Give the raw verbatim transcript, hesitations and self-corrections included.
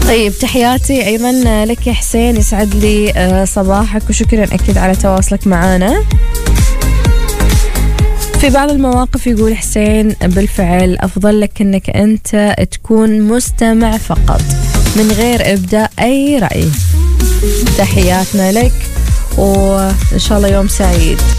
طيب تحياتي أيضا لك يا حسين، يسعد لي صباحك وشكرا أكيد على تواصلك معنا. في بعض المواقف يقول حسين بالفعل أفضل لك أنك أنت تكون مستمع فقط من غير إبداء أي رأي. تحياتنا لك وإن شاء الله يوم سعيد.